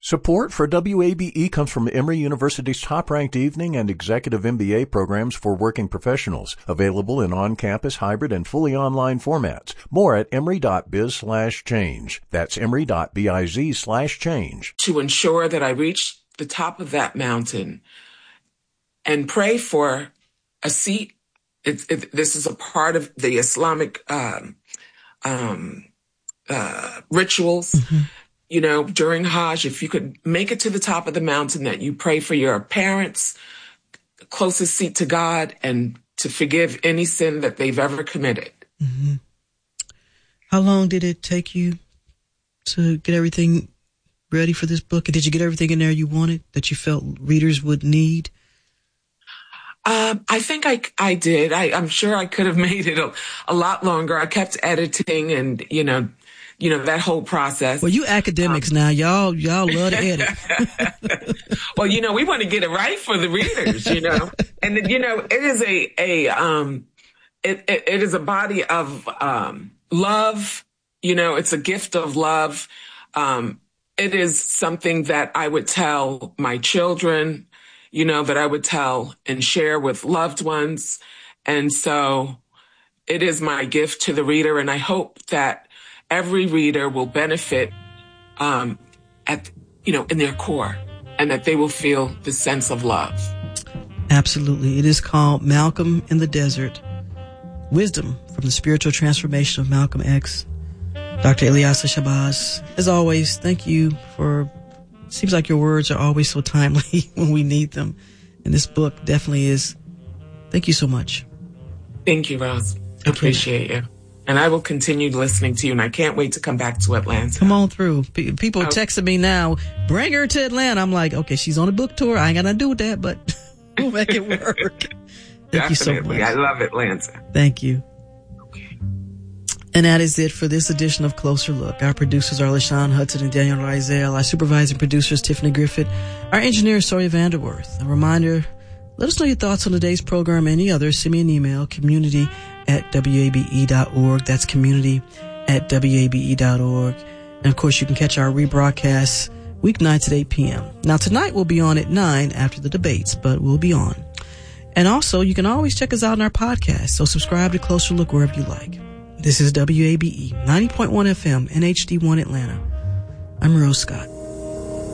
Support for WABE comes from Emory University's top-ranked evening and executive MBA programs for working professionals, available in on-campus, hybrid, and fully online formats. More at emory.biz/change. That's emory.biz/change. To ensure that I reach the top of that mountain and pray for a seat. This is a part of the Islamic rituals. Mm-hmm. You know, during Hajj, if you could make it to the top of the mountain, that you pray for your parents, closest seat to God, and to forgive any sin that they've ever committed. Mm-hmm. How long did it take you to get everything ready for this book? Did you get everything in there you wanted, that you felt readers would need? I think I did. I'm sure I could have made it a lot longer. I kept editing and, you know, that whole process. Well, you academics now, y'all love to edit. Well, you know, we want to get it right for the readers, you know, and you know, it is it is a body of, love, you know, it's a gift of love. It is something that I would tell my children, you know, that I would tell and share with loved ones. And so it is my gift to the reader. And I hope that every reader will benefit in their core, and that they will feel the sense of love. Absolutely. It is called Malcolm in the Desert, Wisdom from the Spiritual Transformation of Malcolm X. Dr. Ilyasah Shabazz, as always, thank you for, seems like your words are always so timely when we need them. And this book definitely is. Thank you so much. Thank you, Roz. I appreciate you. And I will continue listening to you, and I can't wait to come back to Atlanta. Come on through. People are texting me now, bring her to Atlanta. I'm like, okay, she's on a book tour. I ain't got nothing to do with that, but we'll make it work. Thank you so much. I love Atlanta. Thank you. Okay. And that is it for this edition of Closer Look. Our producers are LaShawn Hudson and Daniel Rizel. Our supervising producer is Tiffany Griffith. Our engineer is Sawyer Vanderworth. A reminder, let us know your thoughts on today's program, any others. Send me an email, community@wabe.org. That's community@wabe.org. And of course, you can catch our rebroadcasts weeknights at 8 p.m. Now, tonight we'll be on at 9 after the debates, but we'll be on. And also, you can always check us out on our podcast. So subscribe to Closer Look wherever you like. This is WABE 90.1 FM, NHD1 Atlanta. I'm Rose Scott.